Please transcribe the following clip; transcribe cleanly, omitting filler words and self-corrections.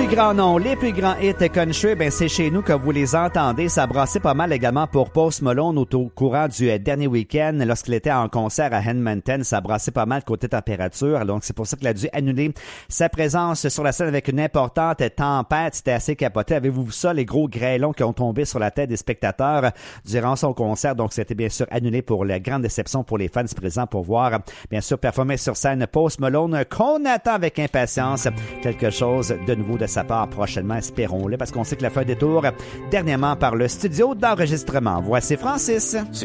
plus grands noms, les plus grands hits country, ben c'est chez nous que vous les entendez. Ça brassait pas mal également pour Post Malone au courant du dernier week-end lorsqu'il était en concert à Edmonton. Ça brassait pas mal côté température. Donc c'est pour ça qu'il a dû annuler sa présence sur la scène avec une importante tempête. C'était assez capoté. Avez-vous vu ça, les gros grêlons qui ont tombé sur la tête des spectateurs durant son concert? Donc c'était bien sûr annulé pour la grande déception pour les fans présents pour voir bien sûr performer sur scène Post Malone qu'on attend avec impatience. Quelque chose de nouveau de sa part prochainement, espérons-le, parce qu'on sait qu'il a fait un détour dernièrement par le studio d'enregistrement. Voici Francis.